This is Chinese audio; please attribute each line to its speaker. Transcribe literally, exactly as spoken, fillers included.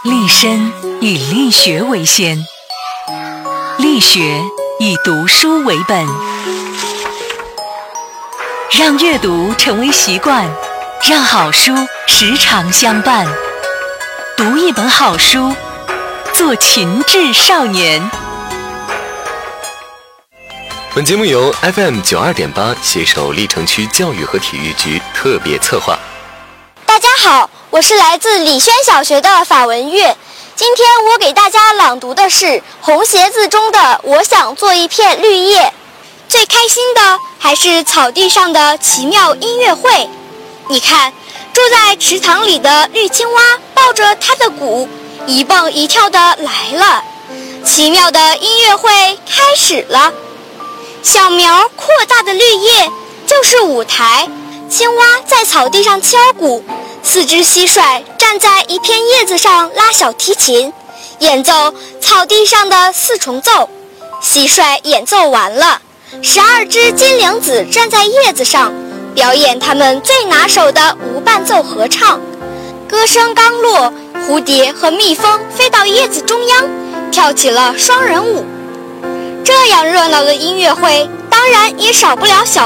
Speaker 1: 立身以力学为先，力学以读书为本，让阅读成为习惯，让好书时常相伴。读一本好书，做勤智少年。
Speaker 2: 本节目由 F M 九二点八携手历城区教育和体育局特别策划。
Speaker 3: 大家好，我是来自礼轩小学的法文月。今天我给大家朗读的是《红鞋子》中的《我想做一片绿叶》。最开心的还是草地上的奇妙音乐会。你看，住在池塘里的绿青蛙抱着它的鼓，一蹦一跳的来了。奇妙的音乐会开始了。小苗扩大的绿叶就是舞台，青蛙在草地上敲鼓，四只蟋蟀站在一片叶子上拉小提琴，演奏草地上的四重奏。蟋蟀演奏完了，十二只金铃子站在叶子上，表演他们最拿手的无伴奏合唱。歌声刚落，蝴蝶和蜜蜂飞到叶子中央，跳起了双人舞。这样热闹的音乐会，当然也少不了小